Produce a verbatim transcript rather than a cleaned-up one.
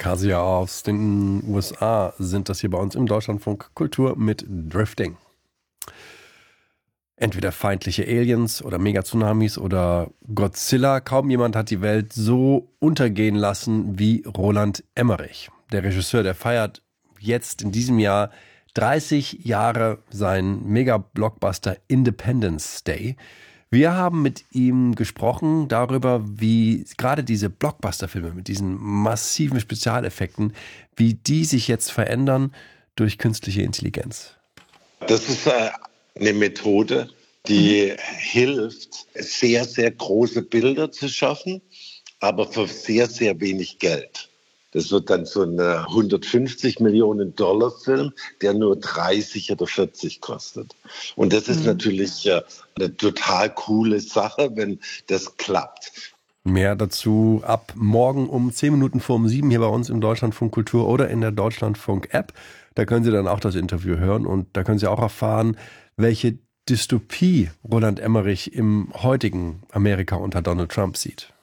Kasia aus den U S A sind das hier bei uns im Deutschlandfunk Kultur mit Drifting. Entweder feindliche Aliens oder Megatsunamis oder Godzilla. Kaum jemand hat die Welt so untergehen lassen wie Roland Emmerich. Der Regisseur, der feiert jetzt in diesem Jahr dreißig Jahre seinen Mega-Blockbuster Independence Day. Wir haben mit ihm gesprochen darüber, wie gerade diese Blockbuster-Filme mit diesen massiven Spezialeffekten, wie die sich jetzt verändern durch künstliche Intelligenz. Das ist äh, eine Methode, die mhm. hilft, sehr, sehr große Bilder zu schaffen, aber für sehr, sehr wenig Geld. Das wird dann so ein hundertfünfzig Millionen Dollar Film, der nur dreißig oder vierzig kostet. Und das ist mhm. natürlich äh, eine total coole Sache, wenn das klappt. Mehr dazu ab morgen um zehn Minuten vor um sieben hier bei uns im Deutschlandfunk Kultur oder in der Deutschlandfunk-App. Da können Sie dann auch das Interview hören und da können Sie auch erfahren, welche Dystopie Roland Emmerich im heutigen Amerika unter Donald Trump sieht.